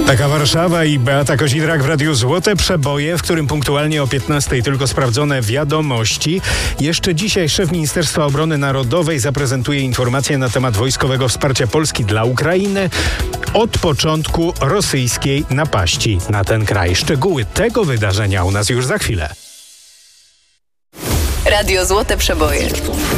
Taka Warszawa i Beata Kozidrak w Radiu Złote Przeboje, w którym punktualnie o 15:00 tylko sprawdzone wiadomości. Jeszcze dzisiaj szef Ministerstwa Obrony Narodowej zaprezentuje informacje na temat wojskowego wsparcia Polski dla Ukrainy od początku rosyjskiej napaści na ten kraj. Szczegóły tego wydarzenia u nas już za chwilę. Radio Złote Przeboje.